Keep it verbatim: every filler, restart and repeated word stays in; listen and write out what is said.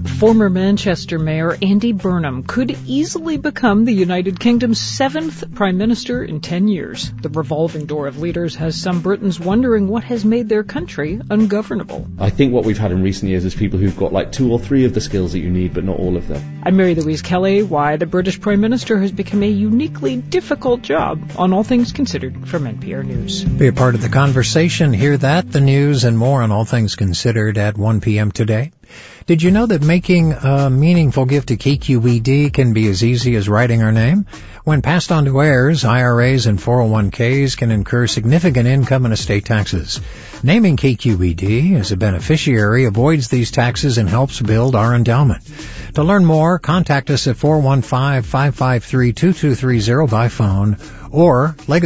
Former Manchester Mayor Andy Burnham could easily become the United Kingdom's seventh Prime Minister in ten years. The revolving door of leaders has some Britons wondering what has made their country ungovernable. I think what we've had in recent years is people who've got like two or three of the skills that you need, but not all of them. I'm Mary Louise Kelly. Why the British Prime Minister has become a uniquely difficult job on All Things Considered from N P R News. Be a part of the conversation. Hear that, the news, and more on All Things Considered at one p.m. today. Did you know that making a meaningful gift to K Q E D can be as easy as writing our name? When passed on to heirs, I R As and four oh one k's can incur significant income and estate taxes. Naming K Q E D as a beneficiary avoids these taxes and helps build our endowment. To learn more, contact us at four one five, five five three, two two three zero by phone or Legacy